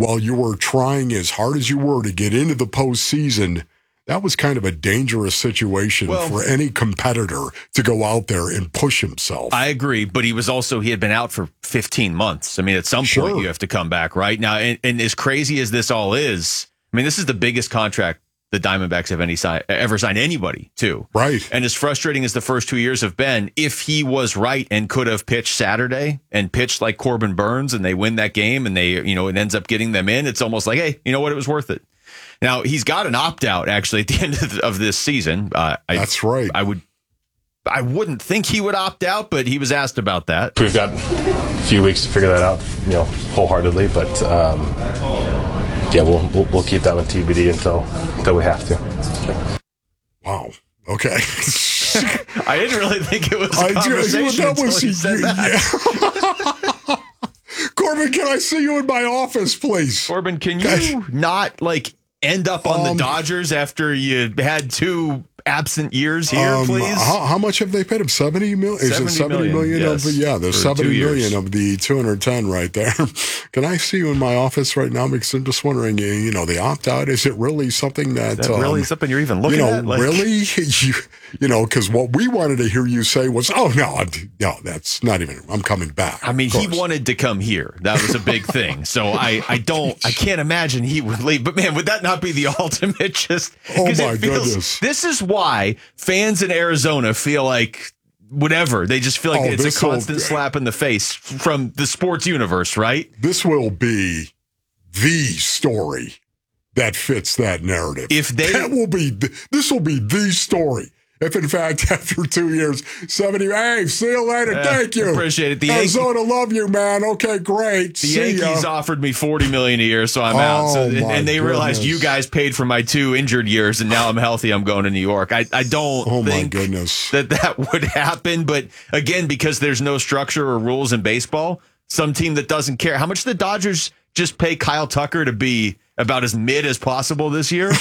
while you were trying as hard as you were to get into the postseason, that was kind of a dangerous situation for any competitor to go out there and push himself. I agree, but he had been out for 15 months. I mean, at some point you have to come back, right? Now, and as crazy as this all is, I mean, this is the biggest contract the Diamondbacks have ever signed anybody to. Right. And as frustrating as the first 2 years have been, if he was right and could have pitched Saturday and pitched like Corbin Burns and they win that game and it ends up getting them in, it's almost like, hey, you know what? It was worth it. Now, he's got an opt-out, actually, at the end of this season. That's right. I wouldn't think he would opt out, but he was asked about that. We've got a few weeks to figure that out, wholeheartedly. But we'll keep that one TBD until we have to. Wow. Okay. I didn't really think it was a conversation until he said that. Corbin, can I see you in my office, please? Corbin, can you not end up on the Dodgers after you had 2 absent years here, please? How much have they paid him? 70 million? Is it 70 million? Yes, there's 70 million of the 210 right there. Can I see you in my office right now? Because I'm just wondering, the opt-out, is it really something that... really something you're even looking at? Really? Because what we wanted to hear you say was, no, that's not even... I'm coming back. I mean, he wanted to come here. That was a big thing. So I can't imagine he would leave. But man, would that not be the ultimate just... Oh my goodness. This is why fans in Arizona feel like whatever. They just feel like it's a constant slap in the face from the sports universe, right? This will be the story that fits that narrative. This will be the story. If, in fact, after 2 years, 70, hey, see you later. Thank you. Appreciate it. Arizona love you, man. Okay, great. The Yankees offered me $40 million a year, so I'm out. And they realized you guys paid for my 2 injured years, and now I'm healthy. I'm going to New York. I don't think that would happen. But again, because there's no structure or rules in baseball, some team that doesn't care. How much did the Dodgers just pay Kyle Tucker to be about as mid as possible this year?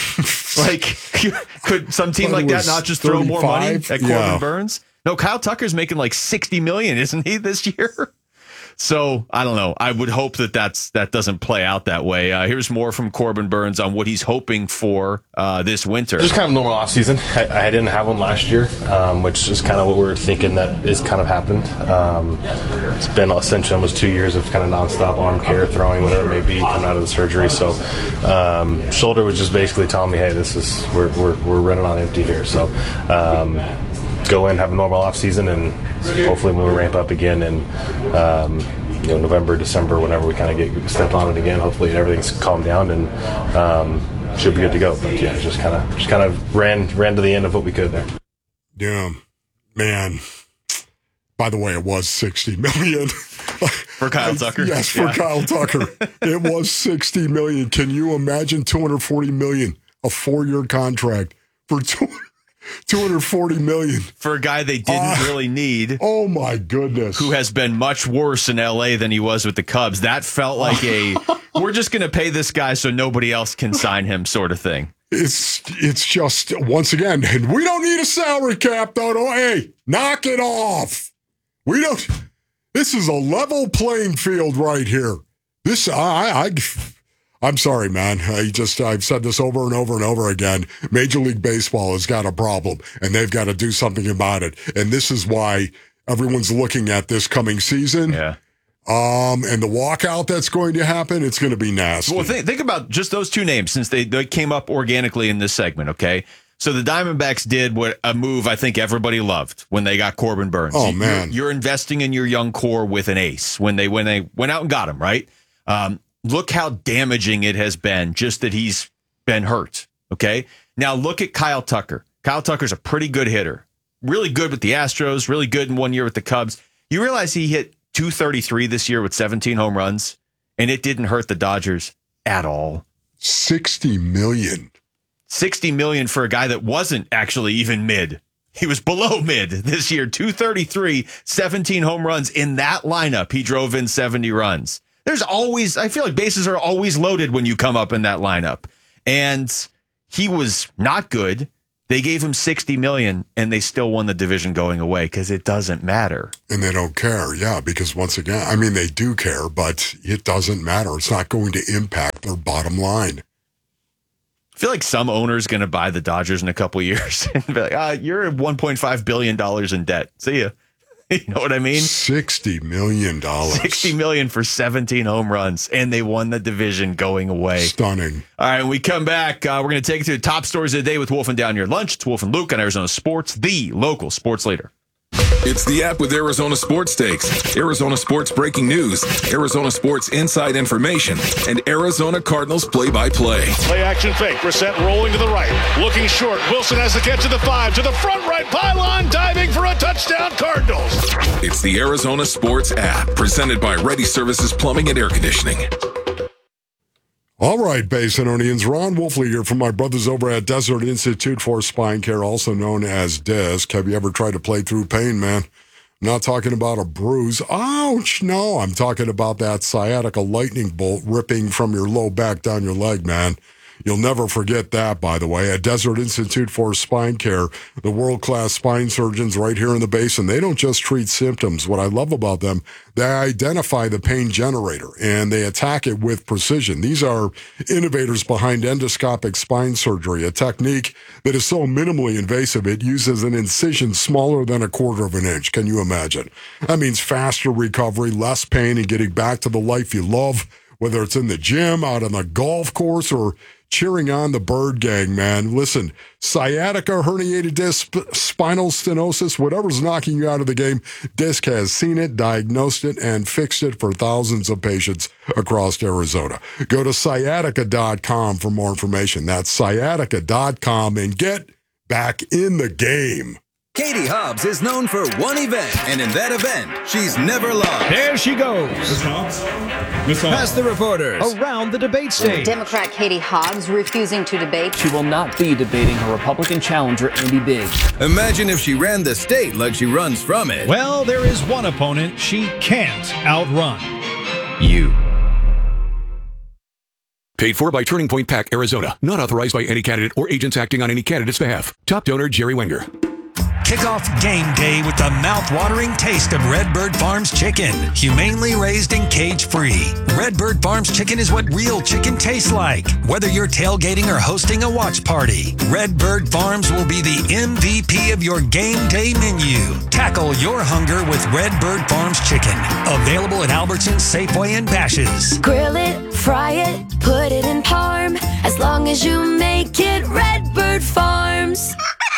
Could some team like that not just throw more money at Corbin Burns? No, Kyle Tucker's making like $60 million, isn't he, this year? So I don't know. I would hope that doesn't play out that way. Here's more from Corbin Burns on what he's hoping for this winter. Just kind of normal off season. I didn't have one last year, which is kind of what we're thinking that is kind of happened. It's been essentially almost 2 years of kind of nonstop arm care, throwing, whatever it may be, coming out of the surgery. So shoulder was just basically telling me, hey, we're running on empty here. So go in, have a normal off season, and hopefully we'll ramp up again in November, December, whenever we kind of get stepped on it again. Hopefully everything's calmed down and should be good to go. But yeah, just kind of ran to the end of what we could there. Yeah, man. By the way, it was $60 million for Kyle Tucker. Yes, for Kyle Tucker, it was $60 million. Can you imagine $240 million, a 4-year contract for $240 million for a guy they didn't really need? Oh my goodness! Who has been much worse in LA than he was with the Cubs? That felt like we're just going to pay this guy so nobody else can sign him sort of thing. It's just, once again, and we don't need a salary cap though. Hey, knock it off. We don't. This is a level playing field right here. I'm sorry, man. I've said this over and over and over again. Major League Baseball has got a problem, and they've got to do something about it. And this is why everyone's looking at this coming season. Yeah. And the walkout that's going to happen, it's going to be nasty. Well, think about just those 2 names since they came up organically in this segment, okay? So the Diamondbacks did a move I think everybody loved when they got Corbin Burns. Oh, man. You're investing in your young core with an ace when they went out and got him, right? Look how damaging it has been just that he's been hurt, okay? Now look at Kyle Tucker. Kyle Tucker's a pretty good hitter. Really good with the Astros, really good in 1 year with the Cubs. You realize he hit .233 this year with 17 home runs, and it didn't hurt the Dodgers at all. $60 million. $60 million for a guy that wasn't actually even mid. He was below mid this year. .233, 17 home runs. In that lineup, he drove in 70 runs. I feel like bases are always loaded when you come up in that lineup. And he was not good. They gave him $60 million, and they still won the division going away because it doesn't matter. And they don't care, because once again, I mean, they do care, but it doesn't matter. It's not going to impact their bottom line. I feel like some owner's going to buy the Dodgers in a couple of years and be like, you're $1.5 billion in debt. See ya. You know what I mean? $60 million. $60 million for 17 home runs, and they won the division going away. Stunning. All right, when we come back, we're going to take you through the top stories of the day with Wolf and Down Your Lunch. It's Wolf and Luke on Arizona Sports, the local sports leader. It's the app with Arizona Sports Takes, Arizona Sports breaking news, Arizona Sports inside information, and Arizona Cardinals play-by-play. Play action fake. Brissett rolling to the right, looking short. Wilson has the catch to the 5, to the front right pylon, diving for a touchdown, Cardinals. It's the Arizona Sports app, presented by Ready Services Plumbing and Air Conditioning. All right, Basinonians, Ron Wolfley here from my brothers over at Desert Institute for Spine Care, also known as DISC. Have you ever tried to play through pain, man? I'm not talking about a bruise. Ouch! No, I'm talking about that sciatica lightning bolt ripping from your low back down your leg, man. You'll never forget that, by the way. At Desert Institute for Spine Care, the world-class spine surgeons right here in the Basin, they don't just treat symptoms. What I love about them, they identify the pain generator, and they attack it with precision. These are innovators behind endoscopic spine surgery, a technique that is so minimally invasive, it uses an incision smaller than 1/4 of an inch. Can you imagine? That means faster recovery, less pain, and getting back to the life you love, whether it's in the gym, out on the golf course, or cheering on the Bird Gang, man. Listen, sciatica, herniated disc, spinal stenosis, whatever's knocking you out of the game, DISC has seen it, diagnosed it, and fixed it for thousands of patients across Arizona. Go to sciatica.com for more information. That's sciatica.com, and get back in the game. Katie Hobbs is known for one event, and in that event, she's never lost. There she goes. Miss Hobbs. Past the reporters. Around the debate stage. Democrat Katie Hobbs refusing to debate. She will not be debating her Republican challenger, Andy Biggs. Imagine if she ran the state like she runs from it. Well, there is one opponent she can't outrun. You. Paid for by Turning Point PAC, Arizona. Not authorized by any candidate or agents acting on any candidate's behalf. Top donor, Jerry Wenger. Kick off game day with the mouth-watering taste of Redbird Farms chicken. Humanely raised and cage-free. Redbird Farms chicken is what real chicken tastes like. Whether you're tailgating or hosting a watch party, Redbird Farms will be the MVP of your game day menu. Tackle your hunger with Redbird Farms chicken. Available at Albertsons, Safeway, and Bash's'. Grill it, fry it, put it in parm. As long as you make it Redbird Farms.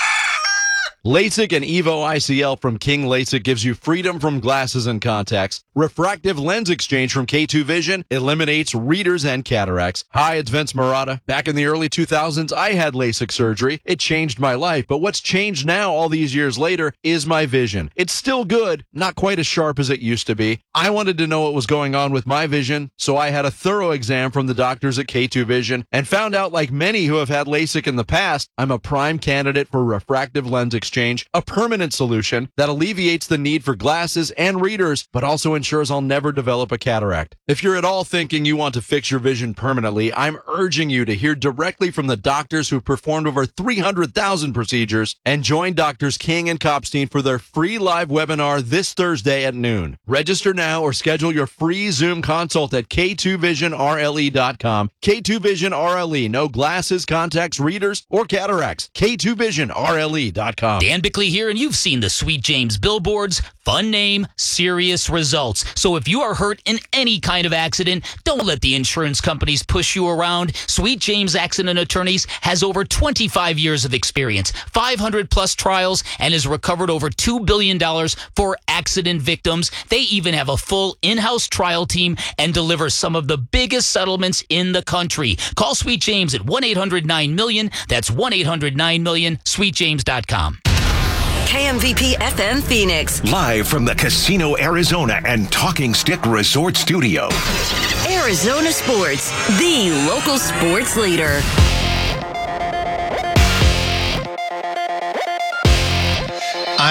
LASIK and EVO ICL from King LASIK gives you freedom from glasses and contacts. Refractive lens exchange from K2 Vision eliminates readers and cataracts. Hi, it's Vince Marotta. Back in the early 2000s, I had LASIK surgery. It changed my life, but what's changed now all these years later is my vision. It's still good, not quite as sharp as it used to be. I wanted to know what was going on with my vision, so I had a thorough exam from the doctors at K2 Vision and found out, like many who have had LASIK in the past, I'm a prime candidate for refractive lens exchange, a permanent solution that alleviates the need for glasses and readers, but also ensures I'll never develop a cataract. If you're at all thinking you want to fix your vision permanently, I'm urging you to hear directly from the doctors who've performed over 300,000 procedures and join Doctors King and Kopstein for their free live webinar this Thursday at noon. Register now or schedule your free Zoom consult at K2VisionRLE.com. K2 Vision RLE, no glasses, contacts, readers, or cataracts. K2VisionRLE.com. Dan Bickley here, and you've seen the Sweet James billboards. Fun name, serious results. So if you are hurt in any kind of accident, don't let the insurance companies push you around. Sweet James Accident Attorneys has over 25 years of experience, 500 plus trials, and has recovered over $2 billion for accident victims. They even have a full in-house trial team and deliver some of the biggest settlements in the country. Call Sweet James at 1-800-9-MILLION. That's 1-800-9-MILLION, sweetjames.com. KMVP FM Phoenix. Live from the Casino Arizona and Talking Stick Resort Studio. Arizona Sports, the local sports leader.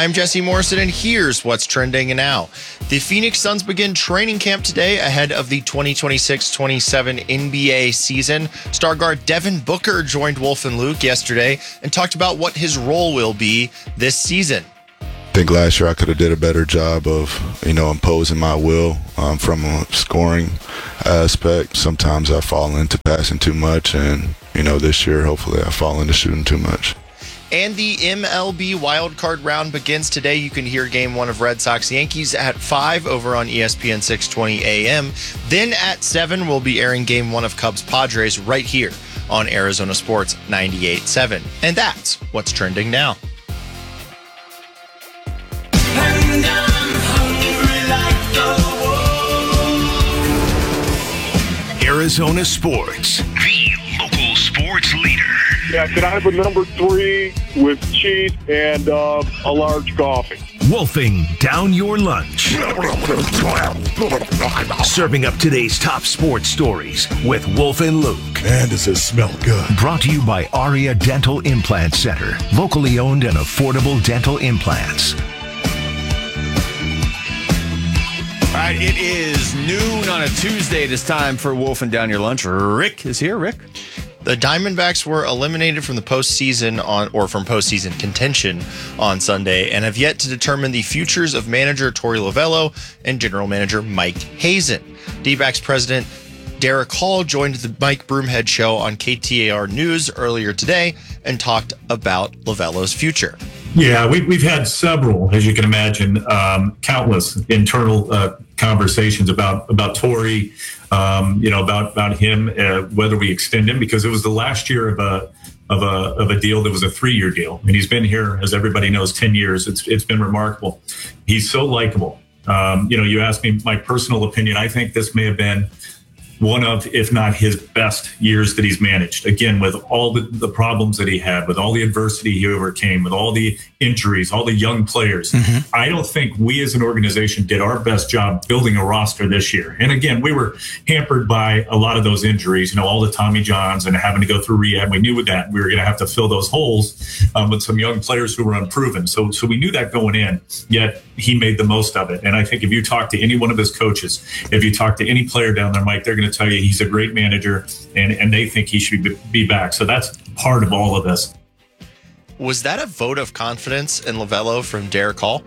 I'm Jesse Morrison, and here's what's trending now. The Phoenix Suns begin training camp today ahead of the 2026-27 NBA season. Star guard Devin Booker joined Wolf and Luke yesterday and talked about what his role will be this season. I think last year I could have did a better job of, imposing my will from a scoring aspect. Sometimes I fall into passing too much, and, this year hopefully I fall into shooting too much. And the MLB wildcard round begins today. You can hear Game 1 of Red Sox-Yankees at 5 over on ESPN 620 AM. Then at 7, we'll be airing Game 1 of Cubs-Padres right here on Arizona Sports 98.7. And that's what's trending now. And I'm hungry like the wolf. Arizona Sports, the local sports leader. Yeah, could I have a number 3 with cheese and a large coffee? Wolfing down your lunch. Serving up today's top sports stories with Wolf and Luke. Man, does it smell good. Brought to you by Aria Dental Implant Center. Locally owned and affordable dental implants. All right, it is noon on a Tuesday. It is time for Wolfing Down Your Lunch. Rick is here. Rick? The Diamondbacks were eliminated from the postseason from postseason contention on Sunday and have yet to determine the futures of manager Torey Lovullo and general manager Mike Hazen. D-backs president Derek Hall joined the Mike Broomhead show on KTAR News earlier today and talked about Lovullo's future. Yeah, we've had several, as you can imagine, countless internal conversations about Torey, about him, whether we extend him, because it was the last year of a deal that was a 3-year deal, and he's been here, as everybody knows, 10 years. It's been remarkable. He's so likable. You asked me my personal opinion. I think this may have been one of, if not his best years that he's managed. Again, with all the problems that he had, with all the adversity he overcame, with all the injuries, all the young players. Mm-hmm. I don't think we as an organization did our best job building a roster this year. And again, we were hampered by a lot of those injuries, all the Tommy Johns and having to go through rehab. We knew that we were going to have to fill those holes with some young players who were unproven. So we knew that going in, yet he made the most of it. And I think if you talk to any one of his coaches, if you talk to any player down there, Mike, they're going to tell you he's a great manager and they think he should be back. So that's part of all of this. Was that a vote of confidence in Lovullo from Derek Hall?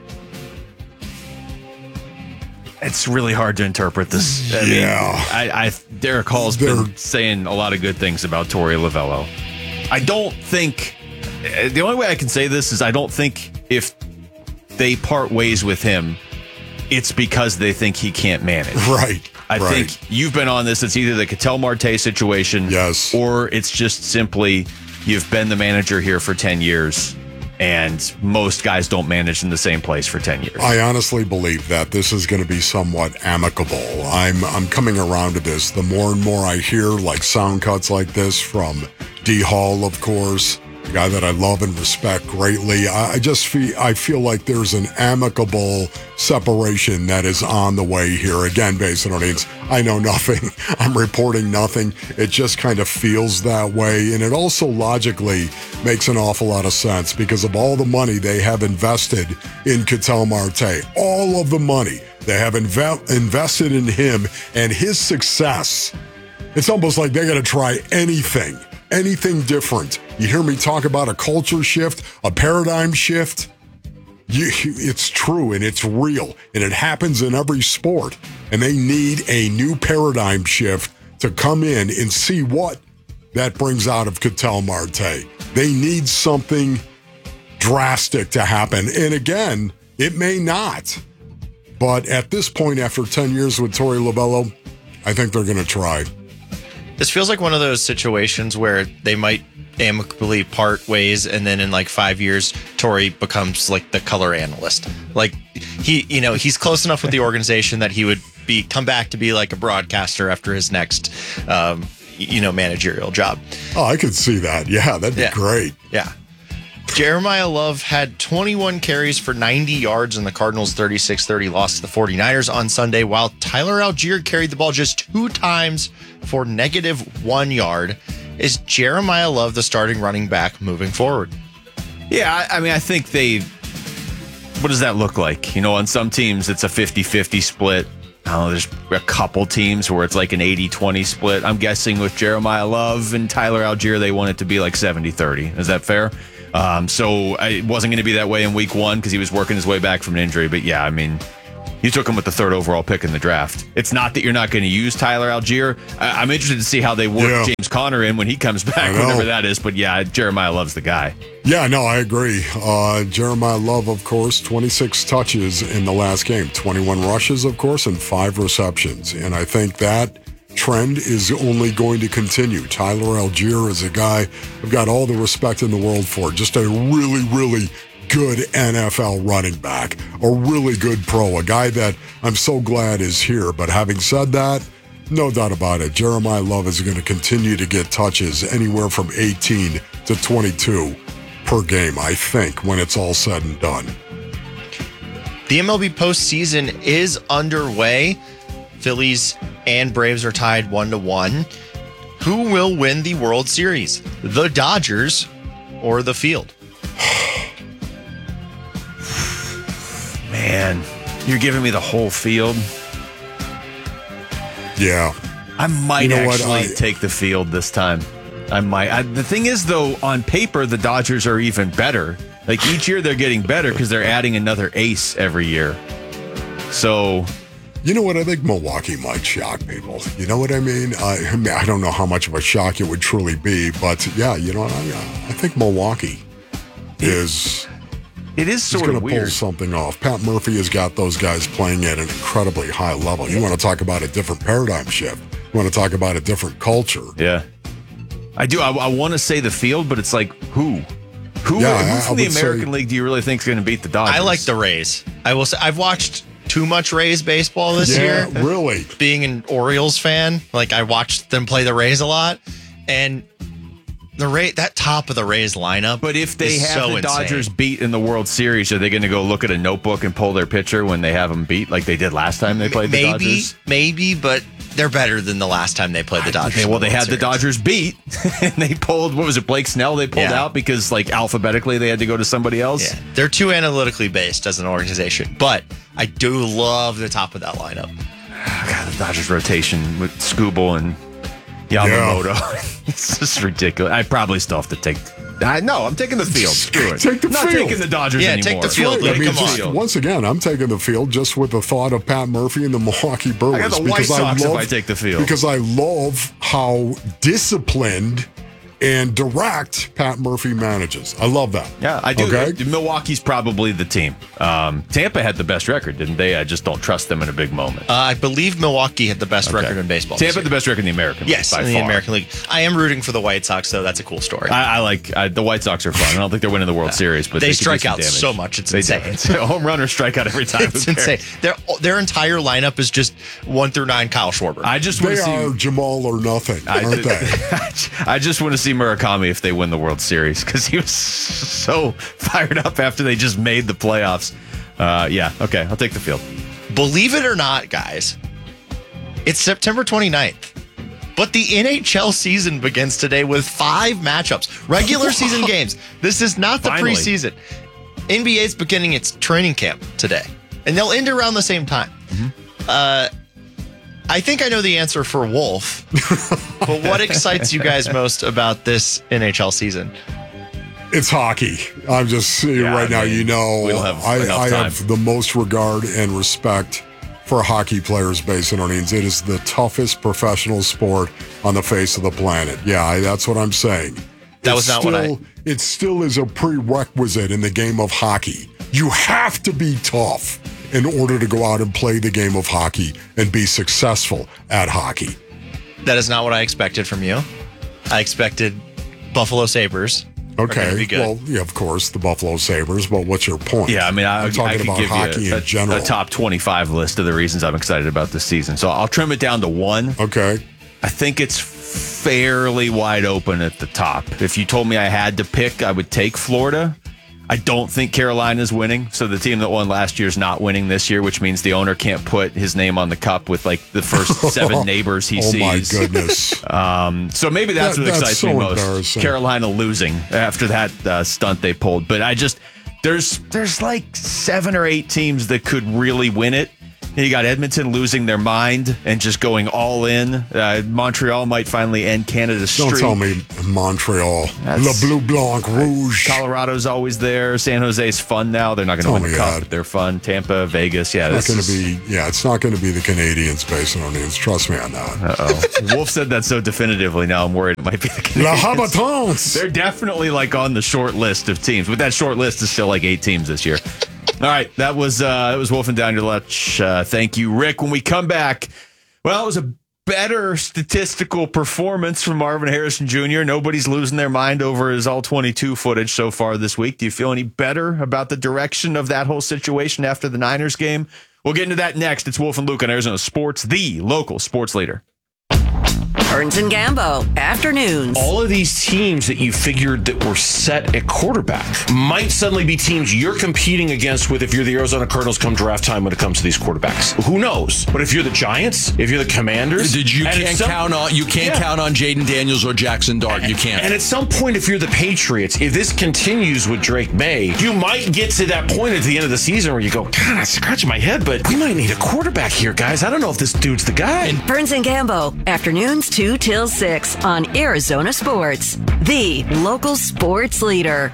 It's really hard to interpret this. Derek Hall's been saying a lot of good things about Torey Lovullo. I don't think, the only way I can say this is I don't think if they part ways with him, it's because they think he can't manage. Right. I think you've been on this. It's either the Ketel Marte situation, yes, or it's just simply you've been the manager here for 10 years, and most guys don't manage in the same place for 10 years. I honestly believe that this is going to be somewhat amicable. I'm coming around to this. The more and more I hear sound cuts like this from D. Hall, of course, a guy that I love and respect greatly, I feel like there's an amicable separation that is on the way here. Again, based on things, I know nothing. I'm reporting nothing. It just kind of feels that way. And it also logically makes an awful lot of sense because of all the money they have invested in Ketel Marte. All of the money they have invested in him and his success. It's almost like they're going to try anything different. You hear me talk about a culture shift, a paradigm shift. It's true and it's real, and it happens in every sport. And they need a new paradigm shift to come in and see what that brings out of Ketel Marte. They need something drastic to happen. And again, it may not. But at this point, after 10 years with Torey Lovullo, I think they're going to try. This feels like one of those situations where they might amicably part ways, and then in 5 years, Torey becomes the color analyst. He's close enough with the organization that he would come back to be a broadcaster after his next, managerial job. Oh, I could see that. Yeah, that'd be great. Yeah. Jeremiah Love had 21 carries for 90 yards in the Cardinals' 36-30 loss to the 49ers on Sunday, while Tyler Algier carried the ball just 2 times for -1 yard. Is Jeremiah Love the starting running back moving forward? Yeah, I think what does that look like? On some teams, it's a 50-50 split. I don't know, there's a couple teams where it's like an 80-20 split. I'm guessing with Jeremiah Love and Tyler Algier, they want it to be like 70-30. Is that fair? So it wasn't going to be that way in week 1 because he was working his way back from an injury. But yeah, I mean, you took him with the 3rd overall pick in the draft. It's not that you're not going to use Tyler Algier. I'm interested to see how they work James Conner in when he comes back, whenever that is. But yeah, Jeremiah Love's the guy. Yeah, no, I agree. Jeremiah Love, of course, 26 touches in the last game, 21 rushes, of course, and 5 receptions. And I think that trend is only going to continue. Tyler Algier is a guy I've got all the respect in the world for. Just a really, really good NFL running back, a really good pro, a guy that I'm so glad is here. But having said that, no doubt about it, Jeremiah Love is going to continue to get touches anywhere from 18 to 22 per game, I think, when it's all said and done. The MLB postseason is underway. Phillies and Braves are tied 1-1. Who will win the World Series? The Dodgers or the field? Man, you're giving me the whole field. Yeah. I might take the field this time. I might. The thing is, though, on paper, the Dodgers are even better. Like, each year they're getting better because they're adding another ace every year. So... You know what? I think Milwaukee might shock people. You know what I mean? I don't know how much of a shock it would truly be, but yeah, you know what? I think Milwaukee is... It is sort of weird. Going to pull something off. Pat Murphy has got those guys playing at an incredibly high level. You want to talk about a different paradigm shift. You want to talk about a different culture. Yeah. I do. I want to say the field, but it's like, who? Who from the American League do you really think is going to beat the Dodgers? I like the Rays. I will say, I've watched too much Rays baseball this year. Yeah, really. Being an Orioles fan, like, I watched them play the Rays a lot, and that top of the Rays lineup. But if they have the Dodgers beat in the World Series, are they going to go look at a notebook and pull their pitcher when they have them beat like they did last time they played the Dodgers? Maybe, but they're better than the last time they played the Dodgers. Okay, well, they had the Dodgers beat, and they pulled, what was it, Blake Snell they pulled out because, like, alphabetically they had to go to somebody else? Yeah, they're too analytically based as an organization, but I do love the top of that lineup. God, the Dodgers rotation with Skubal and Yamamoto. Yeah. It's just ridiculous. I probably still have to take... I'm taking the field. Screw it. Take the Not field. taking the Dodgers anymore. Take the field. Right. I mean, once again, I'm taking the field just with the thought of Pat Murphy and the Milwaukee Brewers. I got the White Sox if I take the field. Because I love how disciplined and direct Pat Murphy manages. I love that. Yeah, I do. Okay? Milwaukee's probably the team. Tampa had the best record, didn't they? I just don't trust them in a big moment. I believe Milwaukee had the best record in baseball. Tampa had the best record in the American League. Yes, in the American League. I am rooting for the White Sox, though. That's a cool story. I like the White Sox are fun. I don't think they're winning the World Series, but they strike out so much. It's insane. It's a home run or strikeout every time. It's insane. Their entire lineup is just 1 through 9 Kyle Schwarber. They are Jamal or nothing, aren't they? I just want to see Murakami if they win the World Series because he was so fired up after they just made the playoffs. Okay, I'll take the field. Believe it or not, guys, it's September 29th, but the NHL season begins today with 5 matchups, regular season games. This is not the preseason. NBA's beginning its training camp today, and they'll end around the same time. Mm-hmm. I think I know the answer for Wolf, but what excites you guys most about this NHL season? It's hockey. I'm just saying right now, I have the most regard and respect for hockey players based in Orleans. It is the toughest professional sport on the face of the planet. Yeah, that's what I'm saying. It still is a prerequisite in the game of hockey. You have to be tough in order to go out and play the game of hockey and be successful at hockey. That is not what I expected from you. I expected Buffalo Sabres. Okay, well, yeah, of course, the Buffalo Sabres, but what's your point? Yeah, I mean, I'm talking about hockey in general. A top 25 list of the reasons I'm excited about this season. So I'll trim it down to 1. Okay. I think it's fairly wide open at the top. If you told me I had to pick, I would take Florida. I don't think Carolina's winning, so the team that won last year is not winning this year, which means the owner can't put his name on the cup with like the first 7 neighbors he sees. Oh my goodness! So maybe that's what excites me most. Carolina losing after that stunt they pulled, but There's like 7 or 8 teams that could really win it. You got Edmonton losing their mind and just going all in. Montreal might finally end Canada's streak. Don't tell me Montreal. Le Bleu Blanc Rouge. Colorado's always there. San Jose's fun now. They're not going to win the cup, but they're fun. Tampa, Vegas. Yeah, it's not going to be the Canadians based on names. Trust me on that. Uh-oh. Wolf said that so definitively. Now I'm worried it might be the Canadians. La Habitants. They're definitely like on the short list of teams. But that short list is still like 8 teams this year. All right, that was Wolf and Down Your Lunch. Thank you, Rick. When we come back, well, it was a better statistical performance from Marvin Harrison Jr. Nobody's losing their mind over his All-22 footage so far this week. Do you feel any better about the direction of that whole situation after the Niners game? We'll get into that next. It's Wolf and Luke on Arizona Sports, the local sports leader. Burns and Gambo, afternoons. All of these teams that you figured that were set at quarterback might suddenly be teams you're competing against with if you're the Arizona Cardinals come draft time when it comes to these quarterbacks. Who knows? But if you're the Giants, if you're the Commanders, you can't count on Jaden Daniels or Jackson Dart. You can't. And at some point, if you're the Patriots, if this continues with Drake May, you might get to that point at the end of the season where you go, God, I'm scratching my head, but we might need a quarterback here, guys. I don't know if this dude's the guy. Burns and Gambo, afternoons 2 till 6 on Arizona Sports, the local sports leader.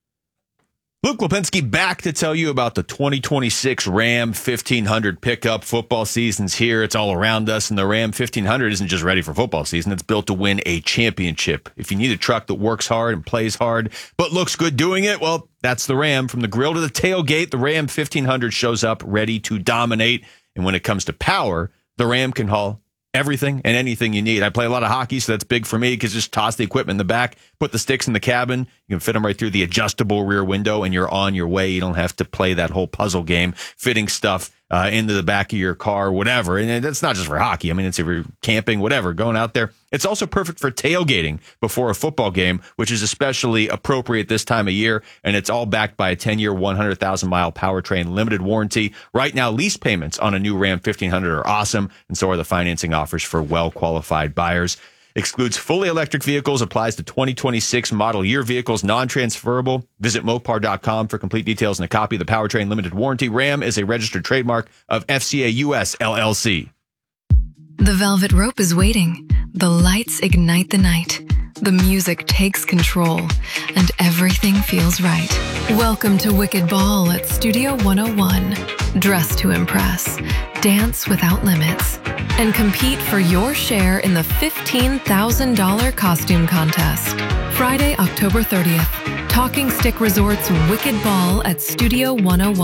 Luke Lipinski back to tell you about the 2026 Ram 1500 pickup. Football season's here. It's all around us, and the Ram 1500 isn't just ready for football season. It's built to win a championship. If you need a truck that works hard and plays hard, but looks good doing it, well, that's the Ram. From the grill to the tailgate, the Ram 1500 shows up ready to dominate. And when it comes to power, the Ram can haul everything and anything you need. I play a lot of hockey, so that's big for me because just toss the equipment in the back, put the sticks in the cabin. You can fit them right through the adjustable rear window, and you're on your way. You don't have to play that whole puzzle game, fitting stuff into the back of your car, whatever. And that's not just for hockey. I mean, it's if you're camping, whatever, going out there. It's also perfect for tailgating before a football game, which is especially appropriate this time of year. And it's all backed by a 10-year, 100,000-mile powertrain limited warranty. Right now, lease payments on a new Ram 1500 are awesome, and so are the financing offers for well-qualified buyers. Excludes fully electric vehicles, applies to 2026 model year vehicles, non-transferable. Visit Mopar.com for complete details and a copy of the powertrain limited warranty. Ram is a registered trademark of FCA US LLC. The velvet rope is waiting. The lights ignite the night. The music takes control, and everything feels right. Welcome to Wicked Ball at Studio 101. Dress to impress, dance without limits, and compete for your share in the $15,000 costume contest. Friday, October 30th, Talking Stick Resort's Wicked Ball at Studio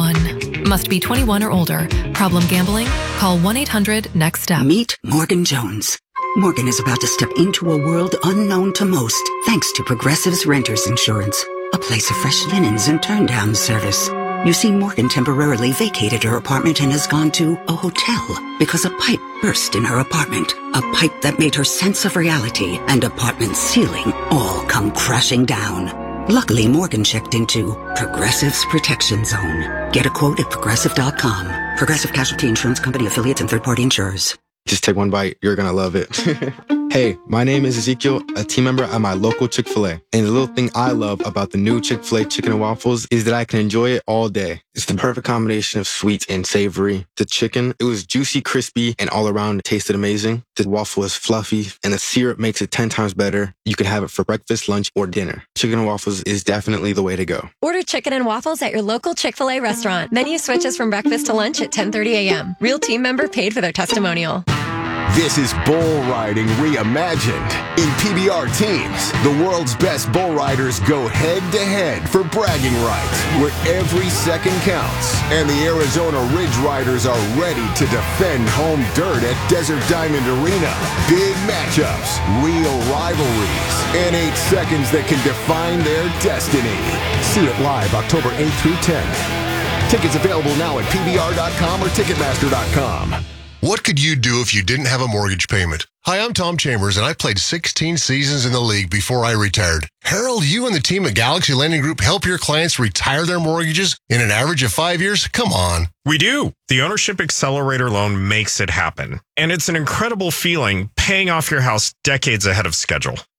101. Must be 21 or older. Problem gambling? Call 1-800-NEXT-STEP. Meet Morgan Jones. Morgan is about to step into a world unknown to most, thanks to Progressive's Renters Insurance, a place of fresh linens and turn-down service. You see, Morgan temporarily vacated her apartment and has gone to a hotel because a pipe burst in her apartment. A pipe that made her sense of reality and apartment ceiling all come crashing down. Luckily, Morgan checked into Progressive's Protection Zone. Get a quote at Progressive.com. Progressive Casualty Insurance Company, affiliates, and third-party insurers. Just take one bite. You're going to love it. Hey, my name is Ezekiel, a team member at my local Chick-fil-A. And the little thing I love about the new Chick-fil-A chicken and waffles is that I can enjoy it all day. It's the perfect combination of sweet and savory. The chicken, it was juicy, crispy, and all around it tasted amazing. The waffle is fluffy, and the syrup makes it 10 times better. You can have it for breakfast, lunch, or dinner. Chicken and waffles is definitely the way to go. Order chicken and waffles at your local Chick-fil-A restaurant. Menu switches from breakfast to lunch at 10:30 a.m. Real team member paid for their testimonial. This is bull riding reimagined. In PBR teams, the world's best bull riders go head-to-head for bragging rights, where every second counts. And the Arizona Ridge Riders are ready to defend home dirt at Desert Diamond Arena. Big matchups, real rivalries, and 8 seconds that can define their destiny. See it live October 8th through 10th. Tickets available now at PBR.com or Ticketmaster.com. What could you do if you didn't have a mortgage payment? Hi, I'm Tom Chambers, and I played 16 seasons in the league before I retired. Harold, you and the team at Galaxy Lending Group help your clients retire their mortgages in an average of 5 years? Come on. We do. The Ownership Accelerator loan makes it happen. And it's an incredible feeling paying off your house decades ahead of schedule.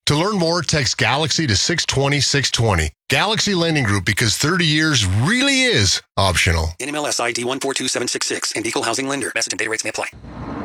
To learn more, text Galaxy to 620-620. Galaxy Lending Group, because 30 years really is optional. NMLS ID 142766 and Equal Housing Lender. Message and data rates may apply.